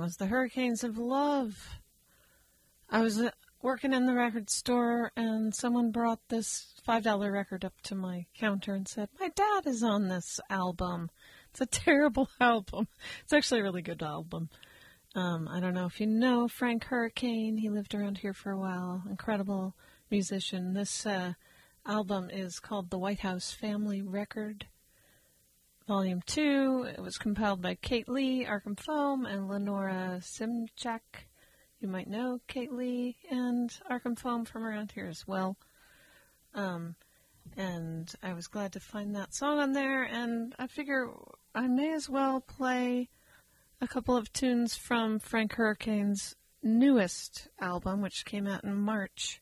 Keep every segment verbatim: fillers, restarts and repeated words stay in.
was the Hurricanes of Love. I was uh, working in the record store, and someone brought this five dollar record up to my counter and said, my dad is on this album. It's a terrible album. It's actually a really good album. Um, I don't know if you know Frank Hurricane. He lived around here for a while. Incredible musician. This uh, album is called The White House Family Record, Volume two. It was compiled by Kate Lee, Arkham Foam, and Lenora Simchak. You might know Kate Lee and Arkham Foam from around here as well. Um, and I was glad to find that song on there, and I figure I may as well play a couple of tunes from Frank Hurricane's newest album, which came out in March.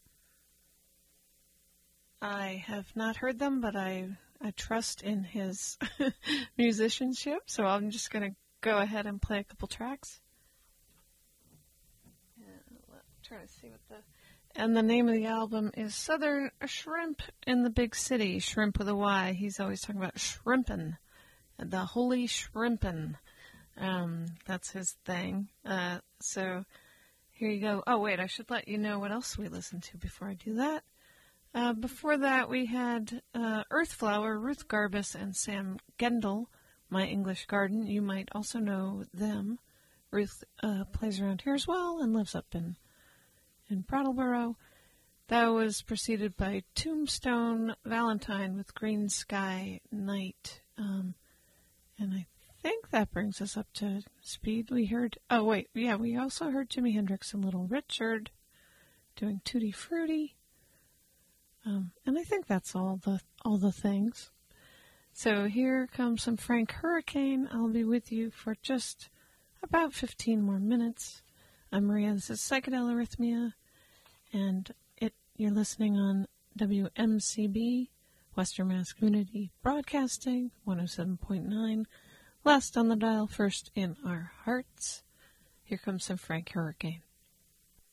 I have not heard them, but I, I trust in his musicianship, so I'm just going to go ahead and play a couple tracks. Trying to see what the... And the name of the album is Southern Shrimp in the Big City. Shrimp with a Y. He's always talking about shrimpin'. The holy shrimpin'. Um, that's his thing. Uh, so here you go. Oh, wait, I should let you know what else we listened to before I do that. Uh, before that, we had uh, Earthflower, Ruth Garbus, and Sam Gendel, My English Garden. You might also know them. Ruth uh, plays around here as well and lives up in in Brattleboro. That was preceded by Tombstone Valentine with Green Sky Night. Um, and I think that brings us up to speed. We heard, oh wait, yeah, we also heard Jimi Hendrix and Little Richard doing Tutti Frutti. Um, and I think that's all the all the things. So here comes some Frank Hurricane. I'll be with you for just about fifteen more minutes. I'm Maria. This is Psychedelarrhythmia, and it you're listening on W M C B, Western Mass Community Broadcasting, one oh seven point nine. Last on the dial, first in our hearts. Here comes some Frank Hurricane.